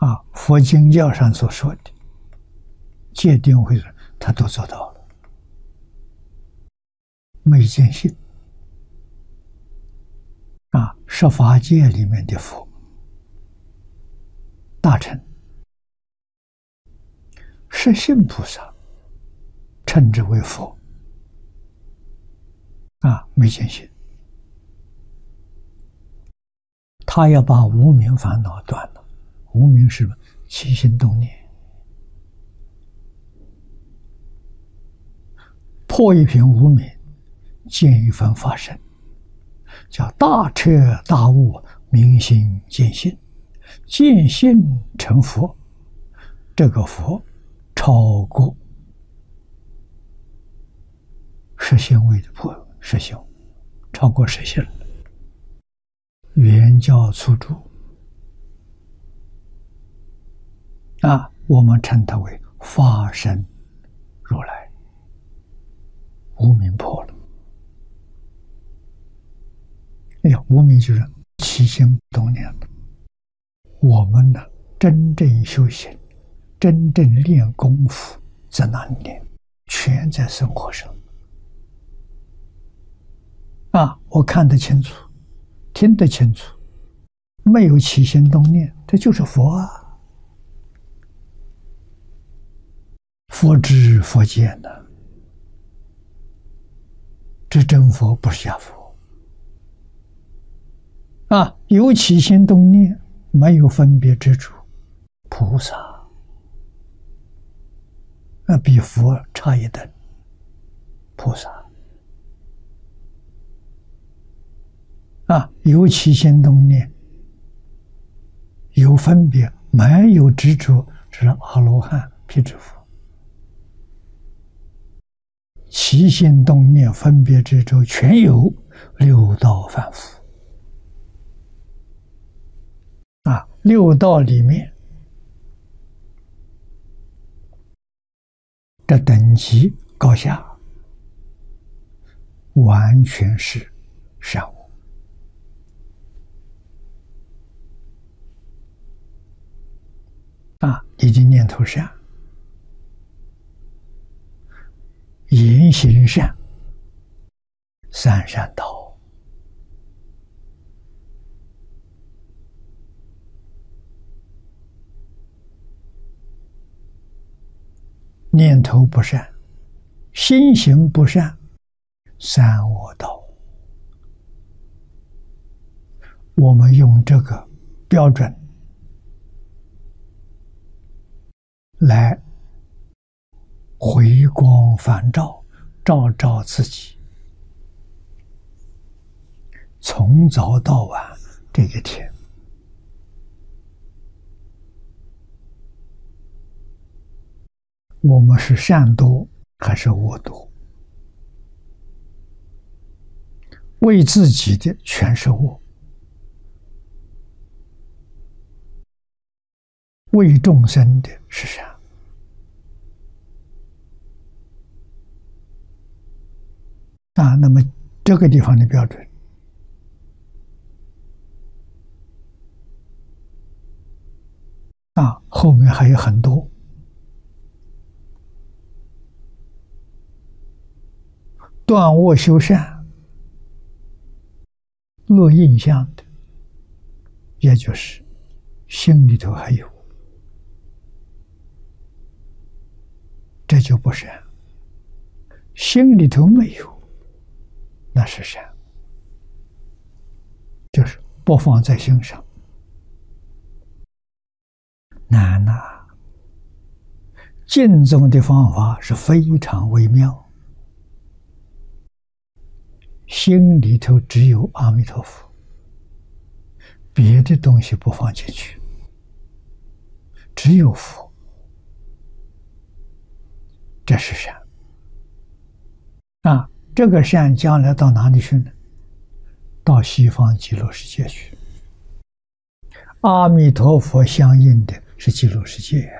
佛经教上所说的戒定慧忍，他都做到了，没见性。十法界里面的佛大乘实性菩萨称之为佛，没见性。他要把无明烦恼断了。无明是起心动念，破一品无明，见一分法身，叫大彻大悟，明心见性，见性成佛。这个佛超过实性位的实性，超过实性了。圆教初住我们称它为法身如来，无明破了。无明就是起心动念了。我们呢，真正修行，真正练功夫在哪里练？全在生活上。我看得清楚，听得清楚，没有起心动念，这就是佛啊！佛知佛见呢，这真佛不是假佛。有起心动念，没有分别执着，菩萨比佛差一等。菩萨有起心动念，有分别，没有执着，这是阿罗汉、辟支佛。起心动念、分别执着全有，六道凡夫。六道里面这等级高下，完全是善恶。已经念头善，言行善，三善道。念头不善，心行不善，三恶道。我们用这个标准来回光返照，照照自己，从早到晚这个天，我们是善多还是恶多？为自己的全是恶，为众生的是善。那么这个地方的标准，后面还有很多。断恶修善，落印象的，也就是心里头还有，这就不善。心里头没有，那是善，就是不放在心上。难呐！净宗的方法是非常微妙，心里头只有阿弥陀佛，别的东西不放进去，只有佛，这是善。这个善将来到哪里去呢？到西方极乐世界去。阿弥陀佛相应的是极乐世界。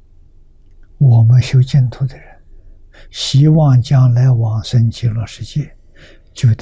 我们修净土的人，希望将来往生极乐世界，